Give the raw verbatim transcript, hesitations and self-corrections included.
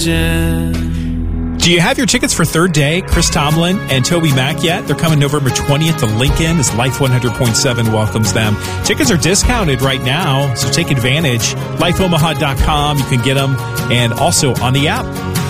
Do you have your tickets for Third Day, Chris Tomlin and Toby Mac yet? They're coming November twentieth to Lincoln as Life one hundred point seven welcomes them. Tickets are discounted right now, so take advantage. life omaha dot com, you can get them, and also on the app.